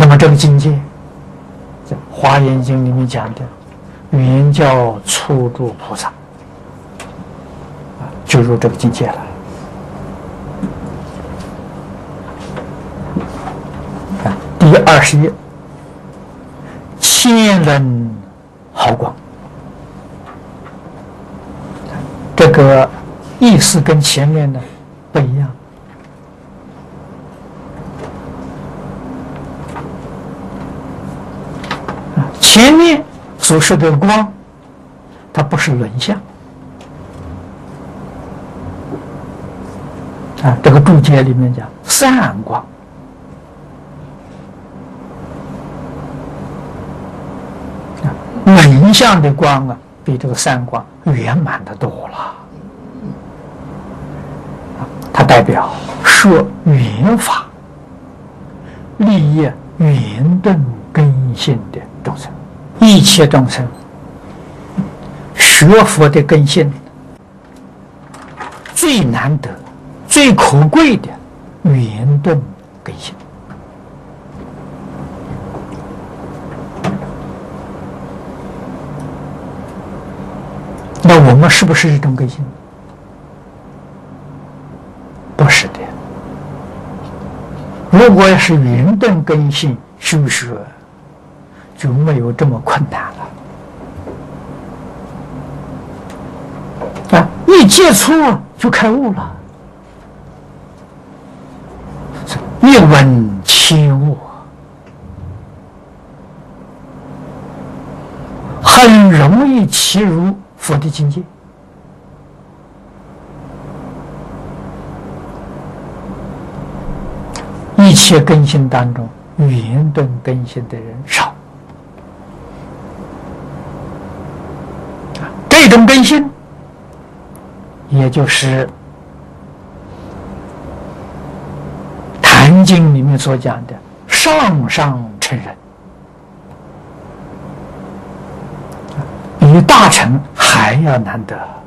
那么这个境界，在《华严经》里面讲的，原叫初住菩萨，就入这个境界了。第20页，千人毫光，这个意思跟前面的不一样。前面所说的光，它不是轮相啊。这个注解里面讲散光，轮相的光啊，比这个散光圆满的多了。它代表说圆法，利益圆顿根性的众生。一切众生学佛的根性，最难得、最可贵的圆顿根性。那我们是不是这种根性？不是的。如果要是圆顿根性修学，就没有这么困难了啊！一接触就开悟了，一闻切悟，很容易契入佛的境界。一切根性当中，圆顿根性的人少。这种根性，也就是《坛经》里面所讲的上上乘人，比大乘还要难得。